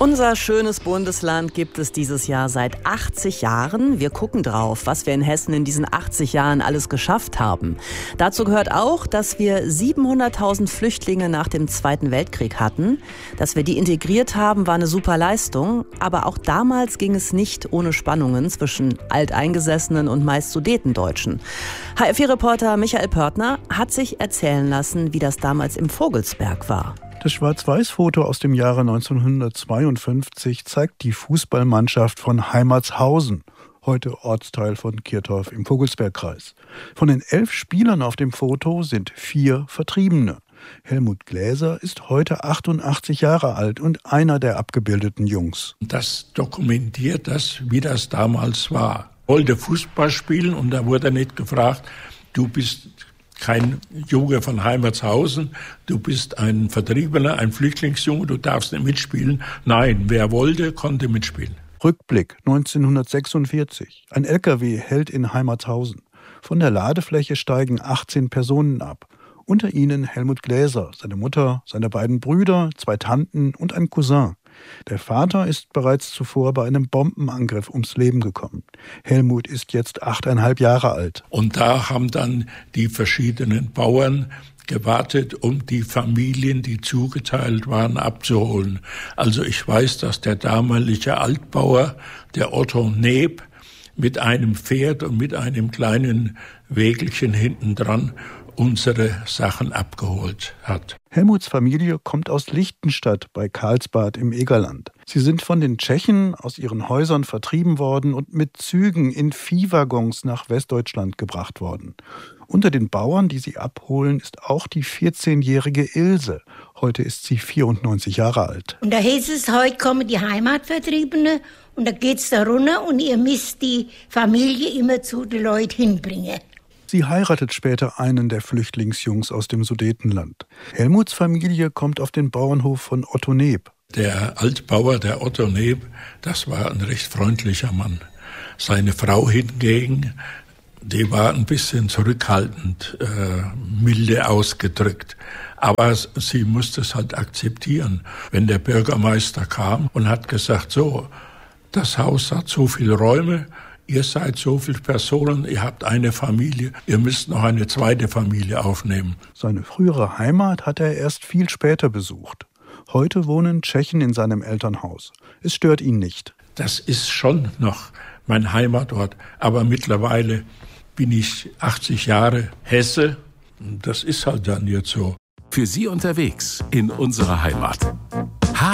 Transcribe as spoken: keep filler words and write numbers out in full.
Unser schönes Bundesland gibt es dieses Jahr seit achtzig Jahren. Wir gucken drauf, was wir in Hessen in diesen achtzig Jahren alles geschafft haben. Dazu gehört auch, dass wir siebenhunderttausend Flüchtlinge nach dem Zweiten Weltkrieg hatten. Dass wir die integriert haben, war eine super Leistung. Aber auch damals ging es nicht ohne Spannungen zwischen Alteingesessenen und meist Sudetendeutschen. H F vier-Reporter Michael Pörtner hat sich erzählen lassen, wie das damals im Vogelsberg war. Das Schwarz-Weiß-Foto aus dem Jahre neunzehnhundertzweiundfünfzig zeigt die Fußballmannschaft von Heimatshausen, heute Ortsteil von Kirtorf im Vogelsbergkreis. Von den elf Spielern auf dem Foto sind vier Vertriebene. Helmut Gläser ist heute achtundachtzig Jahre alt und einer der abgebildeten Jungs. Das dokumentiert das, wie das damals war. Ich wollte Fußball spielen und da wurde nicht gefragt, du bist kein Junge von Heimatshausen, du bist ein Vertriebener, ein Flüchtlingsjunge, du darfst nicht mitspielen. Nein, wer wollte, konnte mitspielen. Rückblick neunzehnhundertsechsundvierzig. Ein L K W hält in Heimatshausen. Von der Ladefläche steigen achtzehn Personen ab. Unter ihnen Helmut Gläser, seine Mutter, seine beiden Brüder, zwei Tanten und ein Cousin. Der Vater ist bereits zuvor bei einem Bombenangriff ums Leben gekommen. Helmut ist jetzt achteinhalb Jahre alt. Und da haben dann die verschiedenen Bauern gewartet, um die Familien, die zugeteilt waren, abzuholen. Also ich weiß, dass der damalige Altbauer, der Otto Neb, mit einem Pferd und mit einem kleinen Wägelchen hinten dran unsere Sachen abgeholt hat. Helmuts Familie kommt aus Lichtenstadt bei Karlsbad im Egerland. Sie sind von den Tschechen aus ihren Häusern vertrieben worden und mit Zügen in Viehwaggons nach Westdeutschland gebracht worden. Unter den Bauern, die sie abholen, ist auch die vierzehnjährige Ilse. Heute ist sie vierundneunzig Jahre alt. Und da hieß es, heute kommen die Heimatvertriebene und da geht's da runter und ihr müsst die Familie immer zu den Leuten hinbringen. Sie heiratet später einen der Flüchtlingsjungs aus dem Sudetenland. Helmuts Familie kommt auf den Bauernhof von Otto Neb. Der Altbauer, der Otto Neb, das war ein recht freundlicher Mann. Seine Frau hingegen, die war ein bisschen zurückhaltend, äh, milde ausgedrückt. Aber sie musste es halt akzeptieren. Wenn der Bürgermeister kam und hat gesagt, so, das Haus hat so viele Räume, ihr seid so viele Personen, ihr habt eine Familie, ihr müsst noch eine zweite Familie aufnehmen. Seine frühere Heimat hat er erst viel später besucht. Heute wohnen Tschechen in seinem Elternhaus. Es stört ihn nicht. Das ist schon noch mein Heimatort, aber mittlerweile bin ich achtzig Jahre Hesse. Das ist halt dann jetzt so. Für Sie unterwegs in unserer Heimat.